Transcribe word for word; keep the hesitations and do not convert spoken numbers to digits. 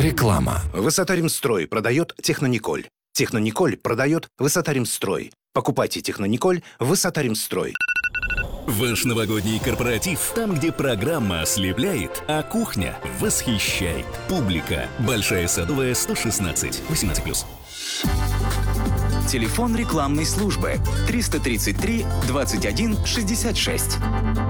Реклама. Высота-Ремстрой продает Технониколь. Технониколь продает Высота-Ремстрой. Покупайте Технониколь Высота-Ремстрой. Ваш новогодний корпоратив, там, где программа ослепляет, а кухня восхищает. Публика. Большая Садовая, сто шестнадцать. восемнадцать плюс. Телефон рекламной службы триста тридцать три двадцать один шестьдесят шесть.